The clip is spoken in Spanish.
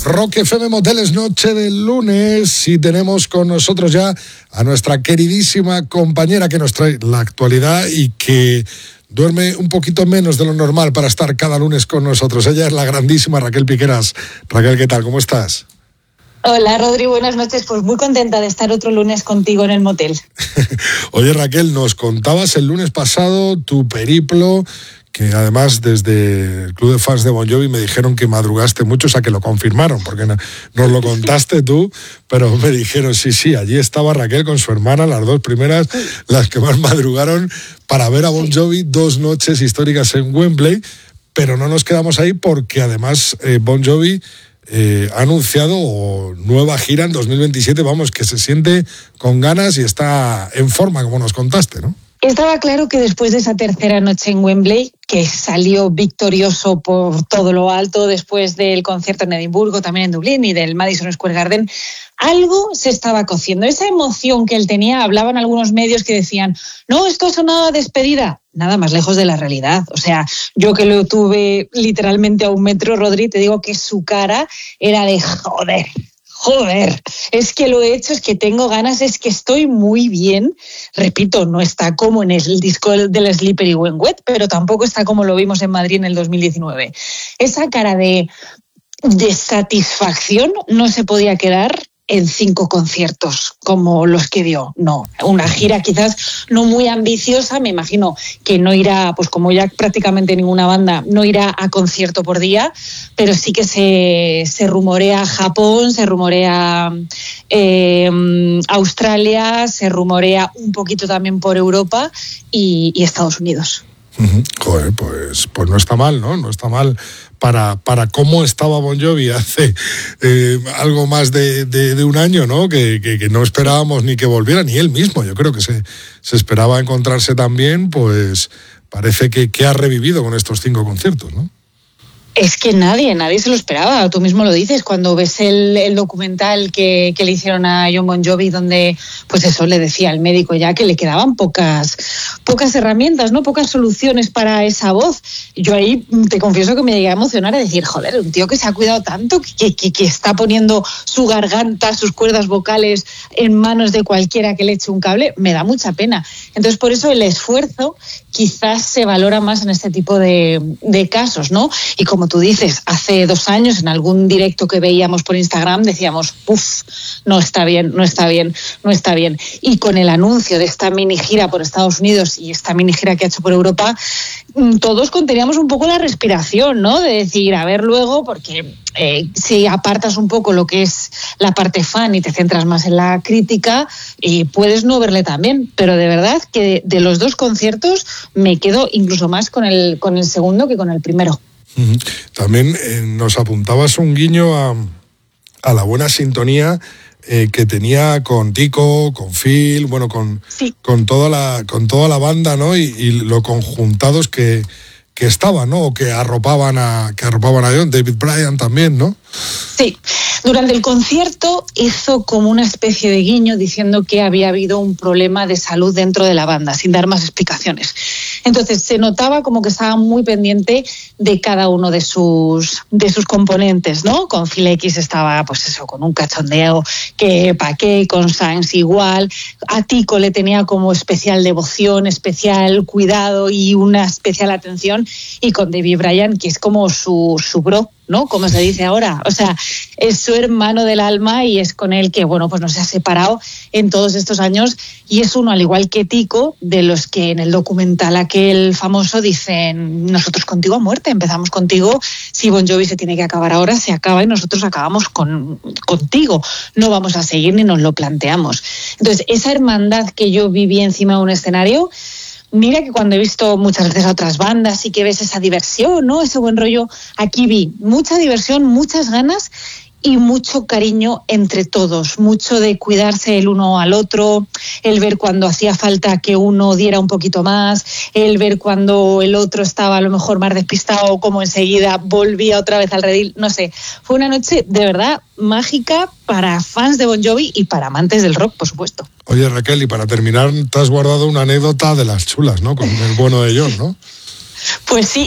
Rock FM Moteles, noche del lunes, y tenemos con nosotros ya a nuestra queridísima compañera que nos trae la actualidad y que duerme un poquito menos de lo normal para estar cada lunes con nosotros. Ella es la grandísima Raquel Piqueras. Raquel, ¿qué tal? ¿Cómo estás? Hola, Rodri, buenas noches. Pues muy contenta de estar otro lunes contigo en el motel. Oye, Raquel, nos contabas el lunes pasado tu periplo, que además desde el Club de Fans de Bon Jovi me dijeron que madrugaste mucho, o sea que lo confirmaron, porque nos lo contaste tú, pero me dijeron, sí, allí estaba Raquel con su hermana, las dos primeras, las que más madrugaron para ver a Bon Jovi, 2 noches históricas en Wembley, pero no nos quedamos ahí porque además Bon Jovi ha anunciado nueva gira en 2027, vamos, que se siente con ganas y está en forma, como nos contaste, ¿no? Estaba claro que después de esa tercera noche en Wembley, que salió victorioso por todo lo alto después del concierto en Edimburgo, también en Dublín y del Madison Square Garden, algo se estaba cociendo. Esa emoción que él tenía, hablaban algunos medios que decían, no, esto ha sonado a despedida. Nada más lejos de la realidad. O sea, yo que lo tuve literalmente a 1 metro, Rodri, te digo que su cara era de joder, es que lo he hecho, es que tengo ganas, es que estoy muy bien. Repito, no está como en el disco del Slippery When Wet, pero tampoco está como lo vimos en Madrid en el 2019. Esa cara de satisfacción no se podía quedar en 5 conciertos como los que dio. No, una gira quizás no muy ambiciosa, me imagino que no irá, pues como ya prácticamente ninguna banda, no irá a concierto por día, pero sí que se rumorea Japón, se rumorea Australia, se rumorea un poquito también por Europa y Estados Unidos. Joder, pues no está mal, ¿no? No está mal para cómo estaba Bon Jovi hace algo más de un año, ¿no? Que no esperábamos ni que volviera, ni él mismo. Yo creo que se esperaba encontrarse también, pues parece que ha revivido con estos 5 conciertos, ¿no? Es que nadie se lo esperaba, tú mismo lo dices, cuando ves el documental que le hicieron a Jon Bon Jovi, donde pues eso le decía al médico ya que le quedaban pocas herramientas, ¿no? Pocas soluciones para esa voz. Yo ahí te confieso que me llegué a emocionar a decir, joder, un tío que se ha cuidado tanto, que está poniendo su garganta, sus cuerdas vocales en manos de cualquiera que le eche un cable, me da mucha pena. Entonces por eso el esfuerzo quizás se valora más en este tipo de casos, ¿no? Y como tú dices, hace 2 años en algún directo que veíamos por Instagram decíamos, no está bien. Y con el anuncio de esta mini gira por Estados Unidos y esta mini gira que ha hecho por Europa, todos conteníamos un poco la respiración, ¿no? De decir, a ver luego, porque si apartas un poco lo que es la parte fan y te centras más en la crítica, puedes no verle tan bien. Pero de verdad que de los 2 conciertos me quedo incluso más con el segundo que con el primero. También nos apuntabas un guiño a la buena sintonía que tenía con Tico, con Phil, bueno, con toda la banda, ¿no? Y lo conjuntados que estaban, ¿no? O que arropaban a John, David Bryan también, ¿no? Sí, durante el concierto hizo como una especie de guiño diciendo que había habido un problema de salud dentro de la banda, sin dar más explicaciones. Entonces se notaba como que estaba muy pendiente de cada uno de sus componentes, ¿no? Con Phil X estaba, pues eso, con un cachondeo, que pa' qué, con Sainz igual. A Tico le tenía como especial devoción, especial cuidado y una especial atención. Y con David Bryan, que es como su bro, ¿no? Como se dice ahora. O sea, es su hermano del alma y es con él que, bueno, pues no se ha separado en todos estos años. Y es uno, al igual que Tico, de los que en el documental aquel famoso dicen, nosotros contigo a muerte, empezamos contigo, si Bon Jovi se tiene que acabar ahora, se acaba y nosotros acabamos contigo. No vamos a seguir ni nos lo planteamos. Entonces, esa hermandad que yo viví encima de un escenario, mira que cuando he visto muchas veces a otras bandas y que ves esa diversión, ¿no? Ese buen rollo, aquí vi mucha diversión, muchas ganas y mucho cariño entre todos, mucho de cuidarse el uno al otro, el ver cuando hacía falta que uno diera un poquito más, el ver cuando el otro estaba a lo mejor más despistado, como enseguida volvía otra vez al redil, no sé. Fue una noche de verdad mágica para fans de Bon Jovi y para amantes del rock, por supuesto. Oye, Raquel, y para terminar, te has guardado una anécdota de las chulas, ¿no? Con el bueno de John, ¿no? Pues sí,